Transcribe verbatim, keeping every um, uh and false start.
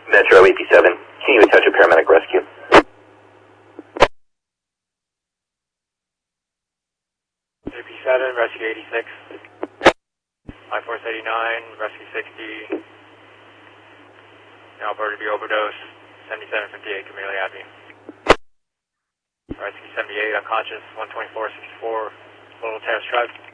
Metro eighty-seven, can you attach a paramedic rescue? eighty-seven, rescue eighty-six. My force eighty-nine, rescue sixty. Alberta to be overdose, seventy-seven fifty-eight, Camellia Avenue. Rescue seventy-eight, unconscious, one twenty-four sixty-four, Little Terrace Drive.